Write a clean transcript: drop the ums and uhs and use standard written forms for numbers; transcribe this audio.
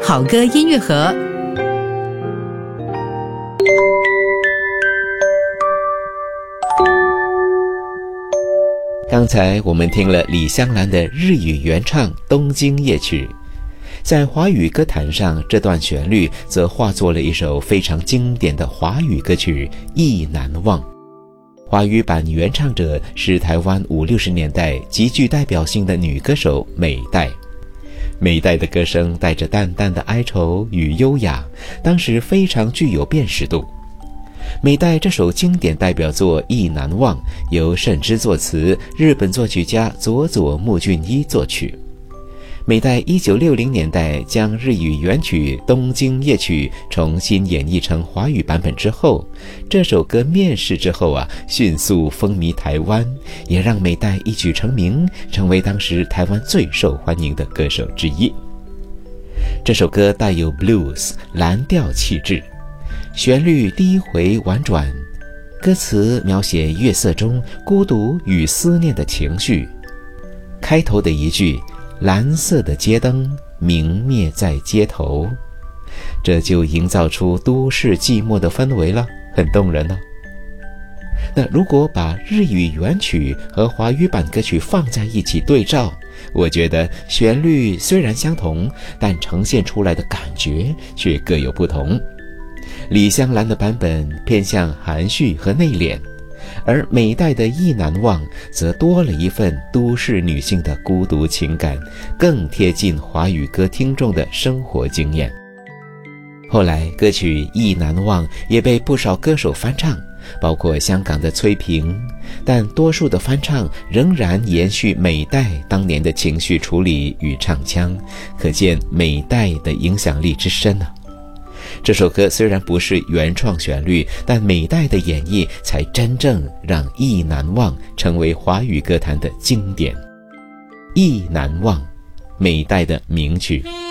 好歌音乐盒。 刚才我们听了李香兰的日语原唱《东京夜曲》，在华语歌坛上，这段旋律则化作了一首非常经典的华语歌曲《意难忘》。华语版原唱者是台湾50、60年代极具代表性的女歌手美代。美代的歌声带着淡淡的哀愁与优雅，当时非常具有辨识度。美代这首经典代表作《意难忘》由慎之作词，日本作曲家佐佐木俊一作曲。美代1960年代将日语原曲《东京夜曲》重新演绎成华语版本之后，这首歌面世之后迅速风靡台湾，也让美代一举成名，成为当时台湾最受欢迎的歌手之一。这首歌带有 blues 蓝调气质，旋律低回婉转，歌词描写月色中孤独与思念的情绪。开头的一句蓝色的街灯明灭在街头，这就营造出都市寂寞的氛围了，很动人哦。那如果把日语原曲和华语版歌曲放在一起对照，我觉得旋律虽然相同，但呈现出来的感觉却各有不同。李香兰的版本偏向含蓄和内敛，而美代的《意难忘》则多了一份都市女性的孤独情感，更贴近华语歌听众的生活经验。后来歌曲《意难忘》也被不少歌手翻唱，包括香港的崔萍，但多数的翻唱仍然延续美代当年的情绪处理与唱腔，可见美代的影响力之深啊。这首歌虽然不是原创旋律，但美代的演绎才真正让《意难忘》成为华语歌坛的经典。《意难忘》，美代的名曲。